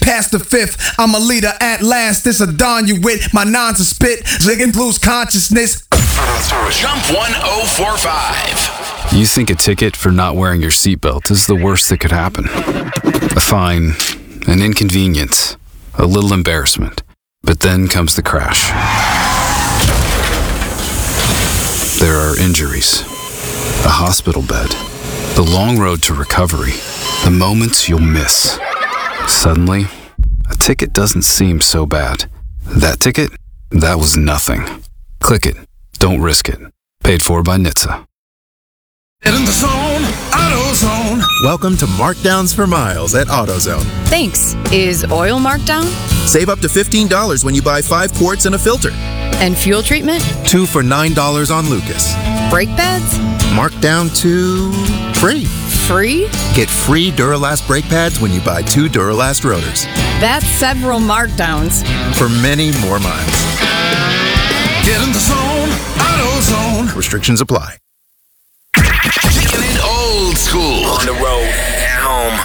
past the fifth. I'm a leader at last. This a dawn you with. My nines are spit. Zigging blues consciousness. Jump 1045. You think a ticket for not wearing your seatbelt is the worst that could happen. A fine, an inconvenience, a little embarrassment. But then comes the crash. There are injuries, a hospital bed, the long road to recovery, the moments you'll miss. Suddenly, a ticket doesn't seem so bad. That ticket? That was nothing. Click it. Don't risk it. Paid for by NHTSA. Get in the zone, AutoZone. Welcome to Markdowns for Miles at AutoZone. Thanks. Is oil marked down? Save up to $15 when you buy 5 quarts and a filter. And fuel treatment? 2 for $9 on Lucas. Brake pads? Marked down to free. Free? Get free Duralast brake pads when you buy 2 Duralast rotors. That's several markdowns. For many more miles. Get in the zone, AutoZone. Restrictions apply. Kicking it old school. On the road, at home.